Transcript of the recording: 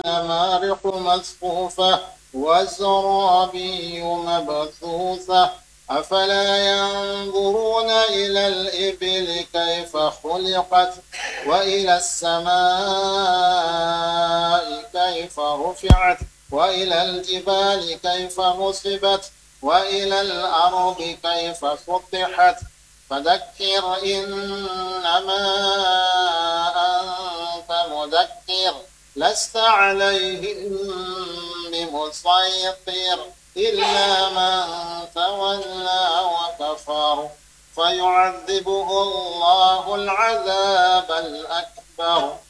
نمارق مصفوفة وزرابي مبثوثة أفلا ينظرون إلى الإبل كيف خلقت وإلى السماء كيف رفعت وإلى الجبال كيف نصبت وإلى الأرض كيف سطحت فذكر إنما أنت مذكر لست عليهم بمسيطر إلا من تولى وكفر فيعذبه الله العذاب الأكبر